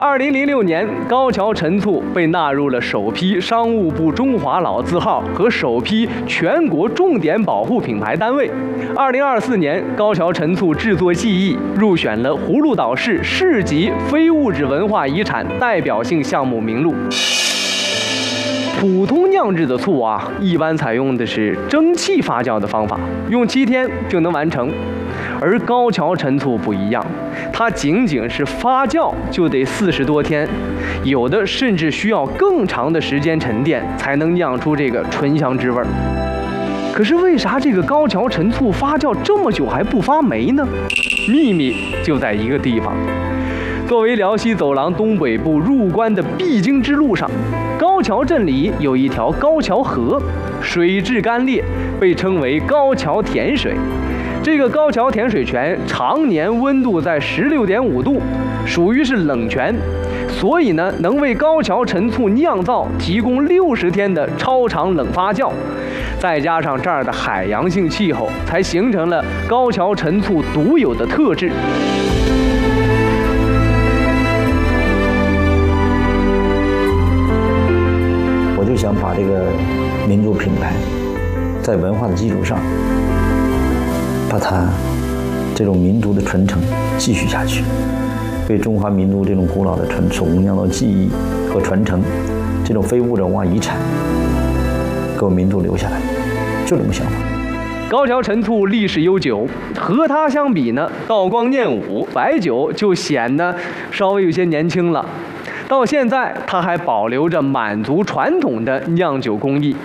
2006年，高桥陈醋被纳入了首批商务部中华老字号和首批全国重点保护品牌单位。2024年，高桥陈醋制作技艺入选了葫芦岛市市级非物质文化遗产代表性项目名录。普通酿制的醋啊，一般采用的是蒸汽发酵的方法，用7天就能完成。而高桥陈醋不一样，它仅仅是发酵就得40多天，有的甚至需要更长的时间沉淀才能酿出这个醇香之味儿。可是为啥这个高桥陈醋发酵这么久还不发霉呢？秘密就在一个地方。作为辽西走廊东北部入关的必经之路上，高桥镇里有一条高桥河，水质干裂，被称为高桥甜水。这个高桥甜水泉常年温度在16.5度，属于是冷泉，所以呢能为高桥陈醋酿造提供60天的超长冷发酵，再加上这儿的海洋性气候，才形成了高桥陈醋独有的特质。 我就想把这个民族品牌在文化的基础上，把它这种民族的传承继续下去，为中华民族这种古老的手工酿造技艺和传承，这种非物质文化遗产，给我们民族留下来，就这么想法。 高桥陈醋历史悠久，和它相比呢，道光念武白酒就显得稍微有些年轻了。到现在，它还保留着满族传统的酿酒工艺。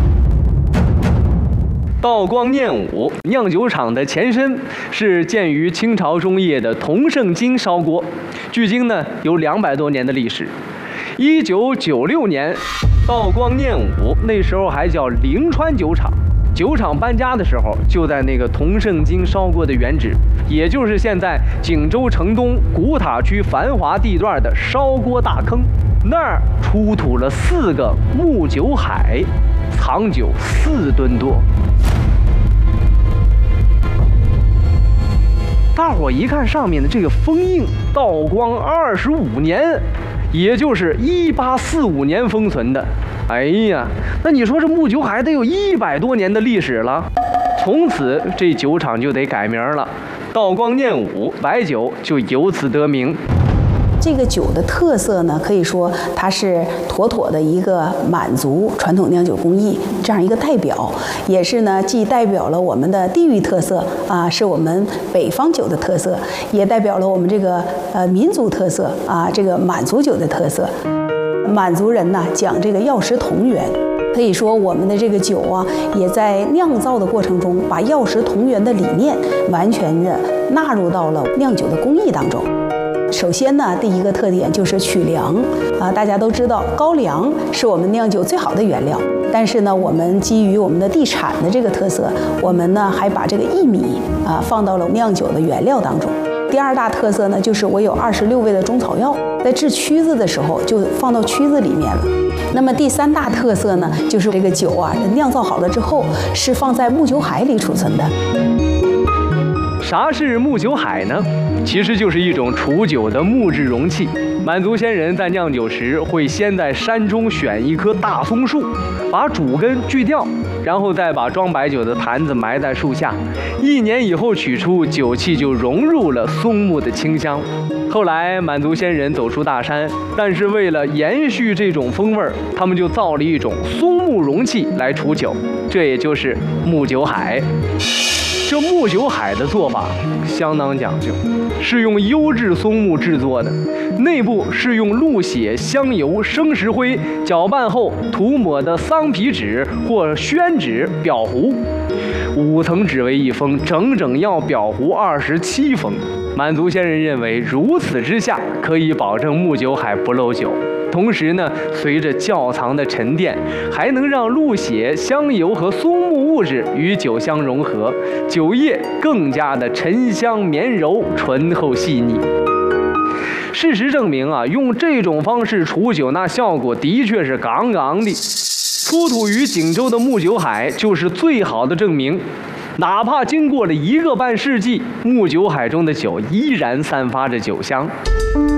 道光念武酿酒厂的前身是建于清朝中叶的同盛京烧锅，距今呢有200多年的历史。1996年，道光念武那时候还叫灵川酒厂，酒厂搬家的时候就在那个同盛京烧锅的原址，也就是现在锦州城东古塔区繁华地段的烧锅大坑，那儿出土了4个木酒海，藏酒4吨多。大伙一看上面的这个封印，道光25年，也就是1845年封存的。哎呀，那你说这木酒海得有100多年的历史了。从此这酒厂就得改名了，道光念武白酒就由此得名。 这个酒的特色呢，可以说它是妥妥的一个满族传统酿酒工艺这样一个代表，也是呢既代表了我们的地域特色啊，是我们北方酒的特色，也代表了我们这个民族特色啊，这个满族酒的特色。满族人呢讲这个药食同源，可以说我们的这个酒啊，也在酿造的过程中把药食同源的理念完全的纳入到了酿酒的工艺当中。首先呢，第一个特点就是取粮啊，大家都知道高粱是我们酿酒最好的原料，但是呢，我们基于我们的地产的这个特色，我们呢还把这个薏米啊放到了酿酒的原料当中。第2大特色呢，就是我有26味的中草药，在制曲子的时候就放到曲子里面了。那么第3大特色呢，就是这个酒啊酿造好了之后是放在木酒海里储存的。 啥是木酒海呢？其实就是一种储酒的木质容器。满族先人在酿酒时会先在山中选一棵大松树，把主根锯掉，然后再把装白酒的坛子埋在树下。1年以后取出，酒气就融入了松木的清香。后来满族先人走出大山，但是为了延续这种风味儿，他们就造了一种松木容器来储酒，这也就是木酒海。这木酒海的做法相当讲究，是用优质松木制作的，内部是用鹿血、香油、生石灰搅拌后涂抹的桑皮纸或宣纸裱糊，5层纸为1封，整整要裱糊27封。满族先人认为，如此之下可以保证木酒海不漏酒。同时呢，随着窖藏的沉淀，还能让鹿血、香油和松木物质与酒香融合，酒液更加的沉香绵柔、醇厚细腻。事实证明啊，用这种方式储酒，那效果的确是杠杠的。出土于锦州的木酒海就是最好的证明。哪怕经过了1个半世纪，木酒海中的酒依然散发着酒香。